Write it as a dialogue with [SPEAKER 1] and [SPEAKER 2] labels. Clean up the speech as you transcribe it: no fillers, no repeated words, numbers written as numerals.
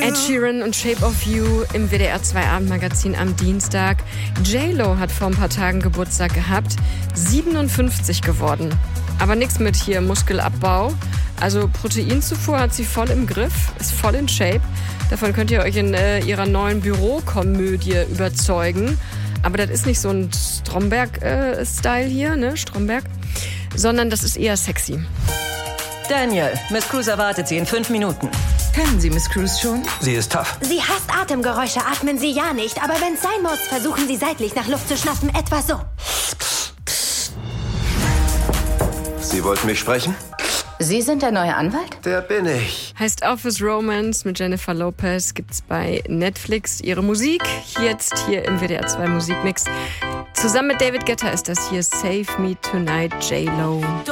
[SPEAKER 1] Ed Sheeran und Shape of You im WDR 2 Abendmagazin am Dienstag. J-Lo hat vor ein paar Tagen Geburtstag gehabt, 57 geworden. Aber nichts mit hier Muskelabbau. Also Proteinzufuhr hat sie voll im Griff, ist voll in Shape. Davon könnt ihr euch in ihrer neuen Bürokomödie überzeugen. Aber das ist nicht so ein Stromberg-Style hier, ne, Stromberg, sondern das ist eher sexy.
[SPEAKER 2] Daniel, Miss Cruz erwartet Sie in 5 Minuten.
[SPEAKER 3] Kennen Sie Miss Cruz schon?
[SPEAKER 4] Sie ist tough.
[SPEAKER 5] Sie hasst Atemgeräusche, atmen Sie ja nicht. Aber wenn es sein muss, versuchen Sie seitlich nach Luft zu schnappen. Etwa so.
[SPEAKER 4] Sie wollten mich sprechen?
[SPEAKER 3] Sie sind der neue Anwalt?
[SPEAKER 4] Der bin ich.
[SPEAKER 1] Heißt Office Romance mit Jennifer Lopez, gibt's bei Netflix. Ihre Musik jetzt hier im WDR 2 Musikmix. Zusammen mit David Guetta ist das hier Save Me Tonight, J-Lo.